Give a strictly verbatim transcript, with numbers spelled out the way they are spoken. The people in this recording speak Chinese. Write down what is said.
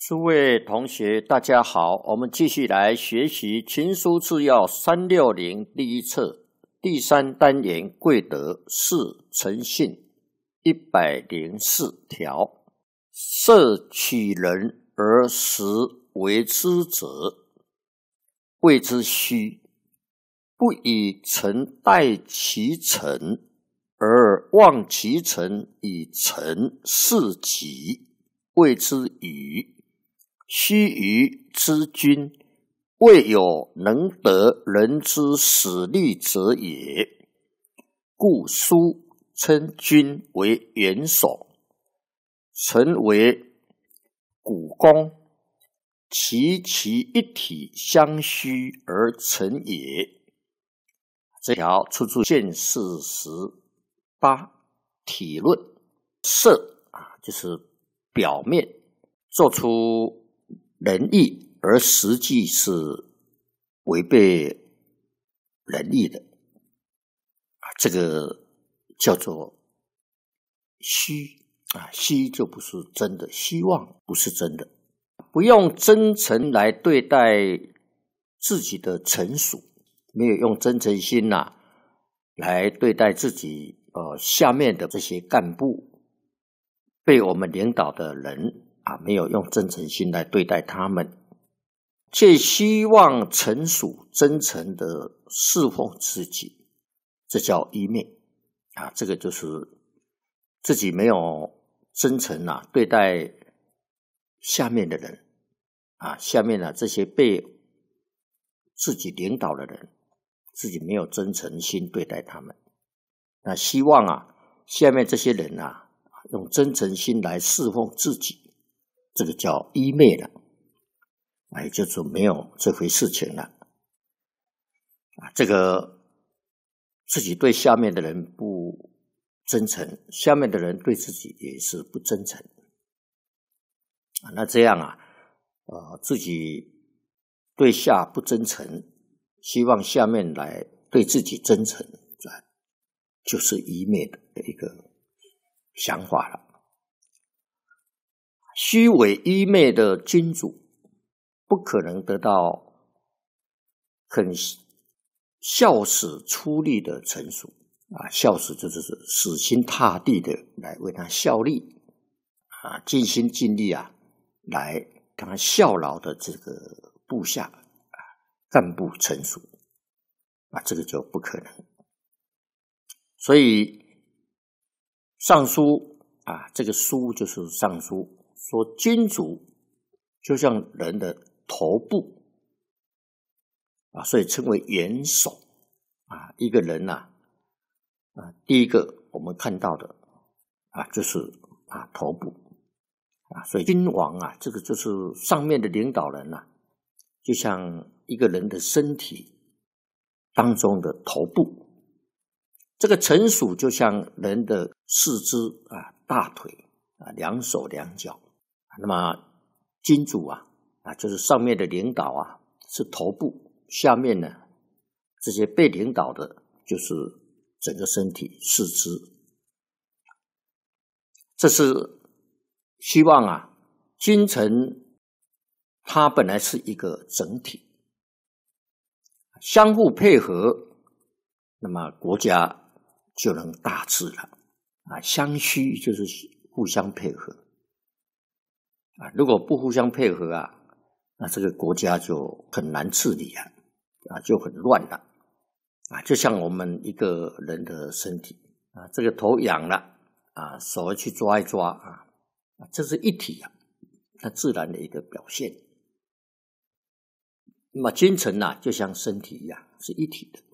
诸位同学大家好，我们继续来学习群书治要三六零第一册第三单元贵德是诚信一百零四条，设取人而实为之者，谓之虚。不以诚待其诚，而忘其诚以诚事己，谓之愚。须臾之君，未有能得人之使力者也。故书称君为元首，臣为股肱，其其一体相虚而成也。这条出自《见四十八体论》。设啊，就是表面做出仁义，而实际是违背仁义的，这个叫做虚啊，虚就不是真的，希望不是真的。不用真诚来对待自己的臣属，没有用真诚心呐、啊、来对待自己呃下面的这些干部，被我们领导的人啊，没有用真诚心来对待他们，却希望臣属真诚的侍奉自己，这叫愚昧啊！这个就是自己没有真诚啊对待下面的人啊，下面啊这些被自己领导的人，自己没有真诚心对待他们，那希望啊下面这些人啊用真诚心来侍奉自己。这个叫愚昧了，也就是没有这回事情了。啊，这个自己对下面的人不真诚，下面的人对自己也是不真诚。啊，那这样啊，呃，自己对下不真诚，希望下面来对自己真诚，就是愚昧的一个想法了。虚伪愚昧的君主不可能得到很孝死出力的臣属啊，孝死就是死心塌地的来为他效力啊，尽心尽力啊来给他效劳的这个部下啊干部臣属啊，这个就不可能。所以尚书啊，这个书就是尚书。说君主就像人的头部啊，所以称为元首啊。一个人呐 啊, 啊，第一个我们看到的啊，就是啊头部啊，所以君王啊，这个就是上面的领导人呐、啊，就像一个人的身体当中的头部。这个臣属就像人的四肢啊，大腿啊，两手两脚。那么君主啊啊，就是上面的领导啊是头部，下面呢这些被领导的就是整个身体四肢。这是希望啊君臣它本来是一个整体，相互配合，那么国家就能大治了啊。相虚就是互相配合啊，如果不互相配合啊，那这个国家就很难治理啊，啊，就很乱了啊。就像我们一个人的身体啊，这个头痒了啊，手去抓一抓啊，这是一体啊，它自然的一个表现。那么君臣啊，就像身体一样是一体的